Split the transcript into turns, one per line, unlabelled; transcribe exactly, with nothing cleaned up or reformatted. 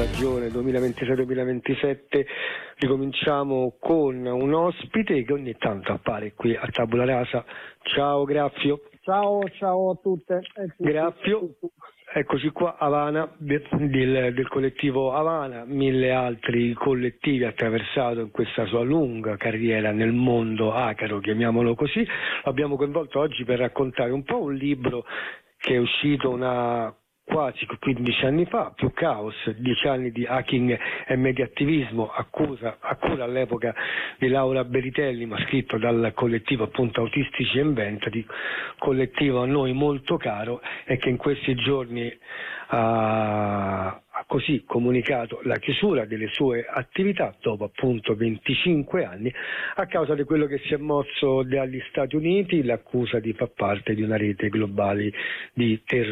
stagione duemilaventisei duemilaventisette ricominciamo con un ospite che ogni tanto appare qui a Tabula Rasa. Ciao Graffio.
Ciao, ciao a tutte.
Graffio, eccoci qua, Havana, del, del collettivo Havana, mille altri collettivi attraversato in questa sua lunga carriera nel mondo acaro, chiamiamolo così. Lo abbiamo coinvolto oggi per raccontare un po' un libro che è uscito una quasi quindici anni fa, Più Caos, dieci anni di hacking e mediattivismo, accusa, a cura all'epoca di Laura Beritelli, ma scritto dal collettivo appunto Autistici e Inventati, collettivo a noi molto caro e che in questi giorni ha, ha così comunicato la chiusura delle sue attività dopo appunto venticinque anni a causa di quello che si è mosso dagli Stati Uniti, l'accusa di far parte di una rete globale di terrorismo.